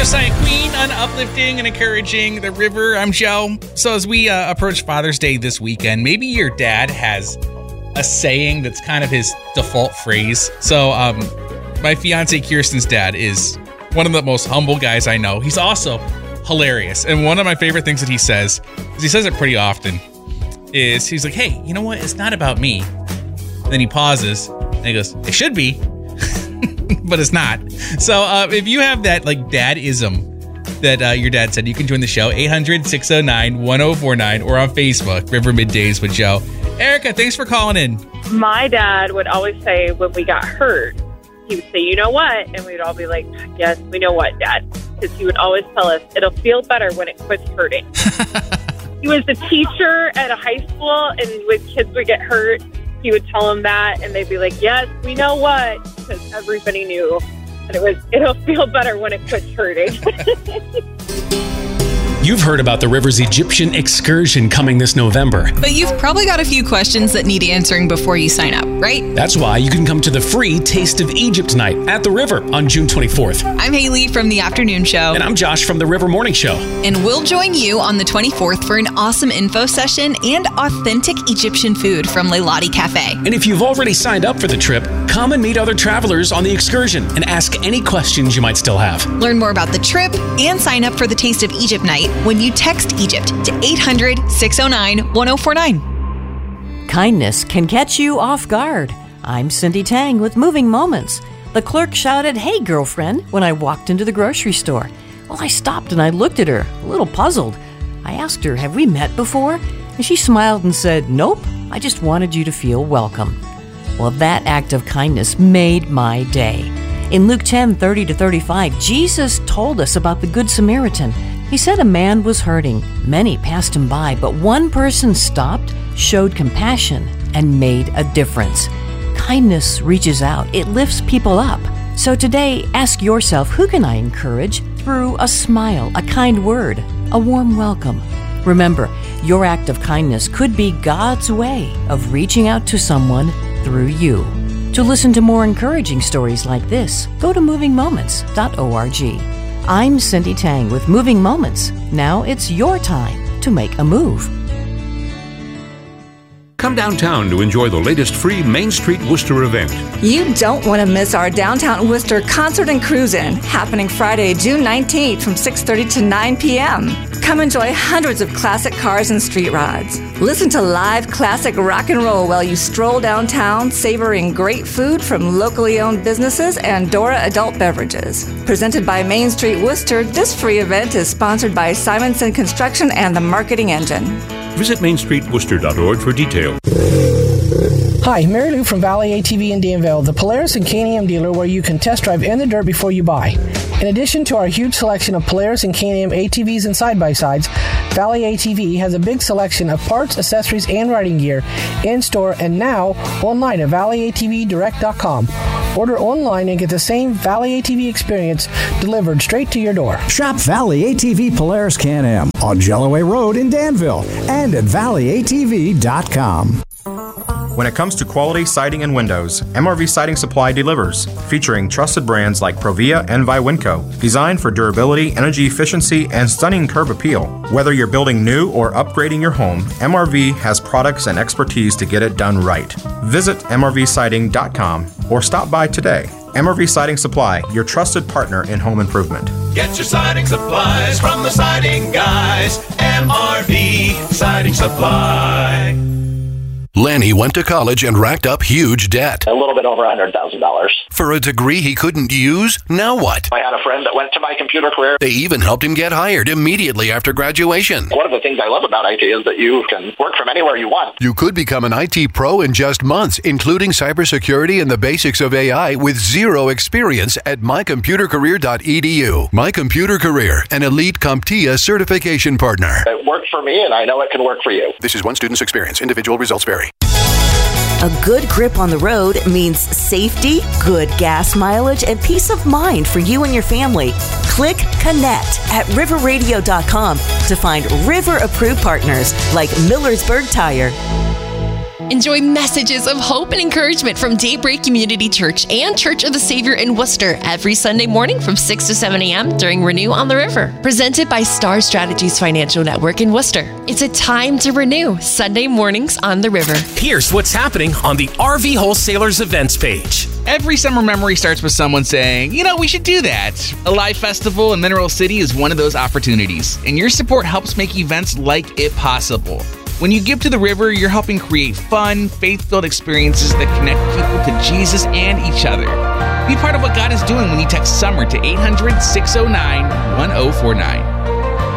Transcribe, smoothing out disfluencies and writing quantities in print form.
Josiah Queen on uplifting and encouraging the river. I'm Joe. So as we approach Father's Day this weekend, maybe your dad has a saying that's kind of his default phrase. So my fiance Kirsten's dad is one of the most humble guys I know. He's also hilarious. And one of my favorite things that he says, because he says it pretty often, is he's like, hey, you know what? It's not about me. And then he pauses and he goes, it should be. But it's not. So if you have that like dad-ism that your dad said, you can join the show 800-609-1049 or on Facebook, River Middays with Joe. Erica, thanks for calling in. My dad would always say when we got hurt, he would say, you know what? And we'd all be like, yes, we know what, Dad. Because he would always tell us, it'll feel better when it quits hurting. He was a teacher at a high school, and when kids would get hurt, he would tell them that, and they'd be like, yes, we know what, because everybody knew. And it'll feel better when it quits hurting. You've heard about the River's Egyptian excursion coming this November. But you've probably got a few questions that need answering before you sign up, right? That's why you can come to the free Taste of Egypt night at the River on June 24th. I'm Haley from The Afternoon Show. And I'm Josh from the River Morning Show. And we'll join you on the 24th for an awesome info session and authentic Egyptian food from Leilani Cafe. And if you've already signed up for the trip, come and meet other travelers on the excursion and ask any questions you might still have. Learn more about the trip and sign up for the Taste of Egypt night when you text Egypt to 800-609-1049. Kindness can catch you off guard. I'm Cindy Tang with Moving Moments. The clerk shouted, "Hey, girlfriend," when I walked into the grocery store. Well, I stopped and I looked at her, a little puzzled. I asked her, "Have we met before?" And she smiled and said, "Nope, I just wanted you to feel welcome." Well, that act of kindness made my day. In Luke 10:30-35, Jesus told us about the Good Samaritan. He said a man was hurting. Many passed him by, but one person stopped, showed compassion, and made a difference. Kindness reaches out. It lifts people up. So today, ask yourself, who can I encourage through a smile, a kind word, a warm welcome? Remember, your act of kindness could be God's way of reaching out to someone through you. To listen to more encouraging stories like this, go to movingmoments.org. I'm Cindy Tang with Moving Moments. Now it's your time to make a move. Come downtown to enjoy the latest free Main Street Worcester event. You don't want to miss our Downtown Worcester Concert and Cruise-In, happening Friday, June 19th from 6:30 to 9 p.m. Come enjoy hundreds of classic cars and street rods. Listen to live classic rock and roll while you stroll downtown, savoring great food from locally owned businesses and Dora Adult Beverages. Presented by Main Street Worcester, this free event is sponsored by Simonson Construction and the Marketing Engine. Visit mainstreetworcester.org for details. Hi, Mary Lou from Valley ATV in Danville, the Polaris and K&M dealer where you can test drive in the dirt before you buy. In addition to our huge selection of Polaris and K&M ATVs and side-by-sides, Valley ATV has a big selection of parts, accessories, and riding gear in-store and now online at valleyATVdirect.com. Order online and get the same Valley ATV experience delivered straight to your door. Shop Valley ATV Polaris Can-Am on Jellaway Road in Danville and at valleyatv.com. When it comes to quality siding and windows, MRV Siding Supply delivers, featuring trusted brands like Provia and Viwinco, designed for durability, energy efficiency, and stunning curb appeal. Whether you're building new or upgrading your home, MRV has products and expertise to get it done right. Visit mrvsiding.com or stop by today. MRV Siding Supply, your trusted partner in home improvement. Get your siding supplies from the siding guys. MRV Siding Supply. Lanny went to college and racked up huge debt. A little bit over $100,000. For a degree he couldn't use? Now what? I had a friend that went to my computer career. They even helped him get hired immediately after graduation. One of the things I love about IT is that you can work from anywhere you want. You could become an IT pro in just months, including cybersecurity and the basics of AI with zero experience at mycomputercareer.edu. My Computer Career, an elite CompTIA certification partner. It worked for me, and I know it can work for you. This is one student's experience. Individual results vary. A good grip on the road means safety, good gas mileage, and peace of mind for you and your family. Click Connect at riverradio.com to find River-approved partners like Millersburg Tire. Enjoy messages of hope and encouragement from Daybreak Community Church and Church of the Savior in Worcester every Sunday morning from 6 to 7 a.m. during Renew on the River. Presented by Star Strategies Financial Network in Worcester. It's a time to renew. Sunday mornings on the river. Here's what's happening on the RV Wholesalers events page. Every summer memory starts with someone saying, we should do that. A live festival in Mineral City is one of those opportunities, and your support helps make events like it possible. When you give to the river, you're helping create fun, faith-filled experiences that connect people to Jesus and each other. Be part of what God is doing when you text SUMMER to 800-609-1049.